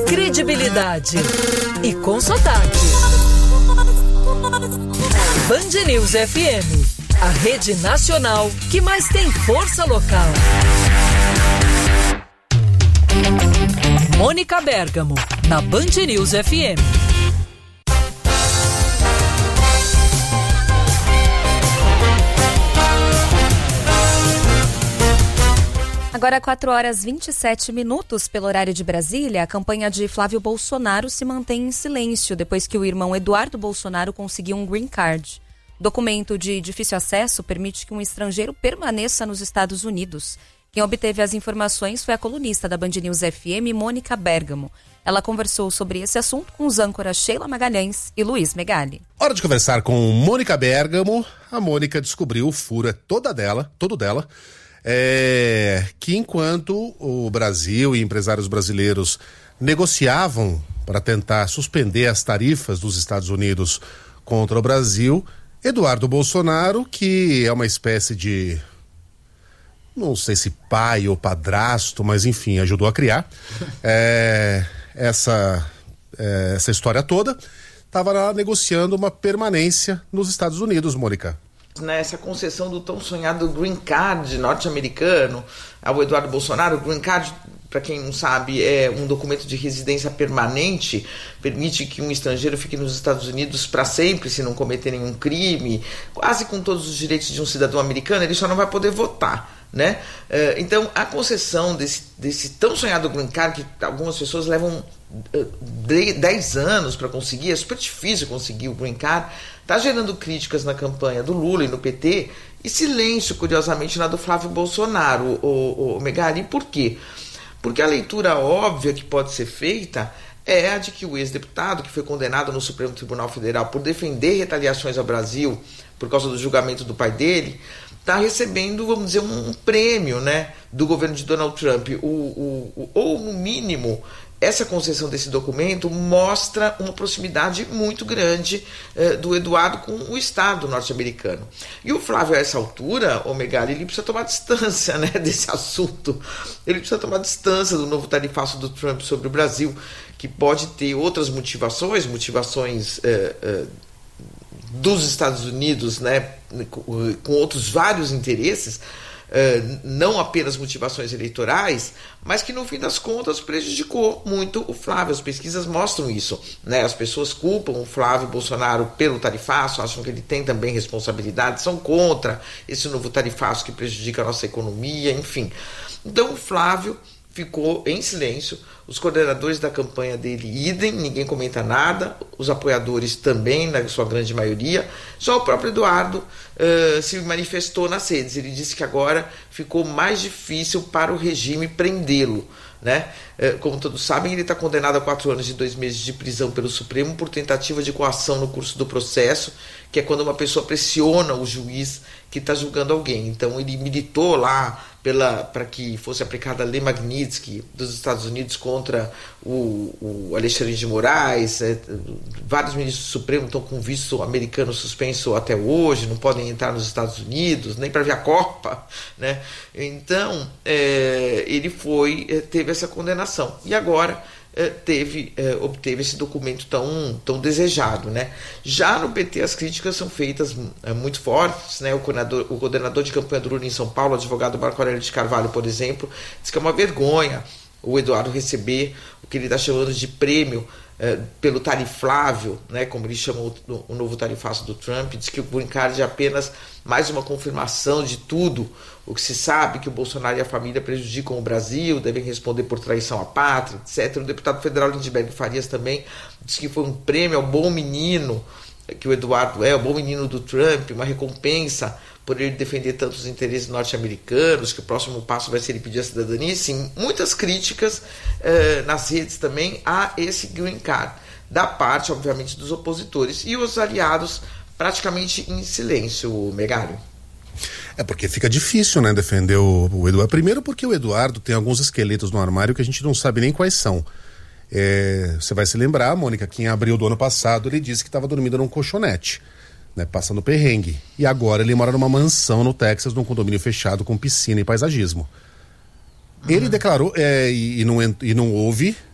credibilidade e com sotaque. Band News FM, a rede nacional que mais tem força local. Mônica Bergamo, na Band News FM. Agora, 4h27, pelo horário de Brasília, a campanha de Flávio Bolsonaro se mantém em silêncio depois que o irmão Eduardo Bolsonaro conseguiu um green card. Documento de difícil acesso permite que um estrangeiro permaneça nos Estados Unidos. Quem obteve as informações foi a colunista da Band News FM, Mônica Bergamo. Ela conversou sobre esse assunto com os âncoras Sheila Magalhães e Luiz Megali. Hora de conversar com Mônica Bergamo. A Mônica descobriu o furo é todo dela. Que enquanto o Brasil e empresários brasileiros negociavam para tentar suspender as tarifas dos Estados Unidos contra o Brasil, Eduardo Bolsonaro, que é uma espécie de, não sei se pai ou padrasto, mas enfim, ajudou a criar essa história toda, estava lá negociando uma permanência nos Estados Unidos, Mônica. Essa concessão do tão sonhado green card norte-americano ao Eduardo Bolsonaro. O green card, para quem não sabe, é um documento de residência permanente, permite que um estrangeiro fique nos Estados Unidos para sempre, se não cometer nenhum crime, quase com todos os direitos de um cidadão americano. Ele só não vai poder votar, né? Então, a concessão desse tão sonhado green card, que algumas pessoas levam 10 anos para conseguir, é super difícil conseguir o green card, está gerando críticas na campanha do Lula e no PT e silêncio, curiosamente, na do Flávio Bolsonaro, o Megali. Por quê? Porque a leitura óbvia que pode ser feita é a de que o ex-deputado, que foi condenado no Supremo Tribunal Federal por defender retaliações ao Brasil por causa do julgamento do pai dele, está recebendo, vamos dizer, um prêmio, né, do governo de Donald Trump. Ou, no mínimo, essa concessão desse documento mostra uma proximidade muito grande do Eduardo com o Estado norte-americano. E o Flávio, a essa altura, o Megali, ele precisa tomar distância, né, desse assunto. Ele precisa tomar distância do novo tarifaço do Trump sobre o Brasil, que pode ter outras motivações dos Estados Unidos, né, com outros vários interesses, não apenas motivações eleitorais, mas que no fim das contas prejudicou muito o Flávio. As pesquisas mostram isso, né? As pessoas culpam o Flávio Bolsonaro pelo tarifaço, acham que ele tem também responsabilidade, são contra esse novo tarifaço que prejudica a nossa economia, enfim. Então o Flávio ficou em silêncio, os coordenadores da campanha dele idem, ninguém comenta nada, os apoiadores também, na sua grande maioria. Só o próprio Eduardo se manifestou nas redes. Ele disse que agora ficou mais difícil para o regime prendê-lo, né? Como todos sabem, ele está condenado a 4 anos e 2 meses de prisão pelo Supremo por tentativa de coação no curso do processo, que é quando uma pessoa pressiona o juiz que está julgando alguém. Então ele militou lá para que fosse aplicada a lei Magnitsky dos Estados Unidos contra o Alexandre de Moraes. Vários ministros do Supremo estão com visto americano suspenso até hoje, não podem entrar nos Estados Unidos, nem para ver a Copa, né? Então ele teve essa condenação e agora obteve esse documento tão desejado, né? Já no PT as críticas são feitas muito fortes, né? O coordenador de campanha do Lula em São Paulo, o advogado Marco Aurélio de Carvalho, por exemplo, diz que é uma vergonha o Eduardo receber o que ele está chamando de prêmio pelo tariflável, né, como ele chamou o novo tarifaço do Trump. Diz que o green card é apenas mais uma confirmação de tudo o que se sabe, que o Bolsonaro e a família prejudicam o Brasil, devem responder por traição à pátria, etc. O deputado federal Lindbergh Farias também diz que foi um prêmio ao bom menino, que o Eduardo é o bom menino do Trump, uma recompensa por ele defender tantos interesses norte-americanos, que o próximo passo vai ser ele pedir a cidadania. Sim, muitas críticas nas redes também a esse green card, da parte, obviamente, dos opositores, e os aliados praticamente em silêncio, Megali. Porque fica difícil, né, defender o Eduardo. Primeiro porque o Eduardo tem alguns esqueletos no armário que a gente não sabe nem quais são. Você vai se lembrar, Mônica, que em abril do ano passado ele disse que estava dormindo num colchonete, né, passando perrengue. E agora ele mora numa mansão no Texas, num condomínio fechado com piscina e paisagismo. Ele declarou, e não houve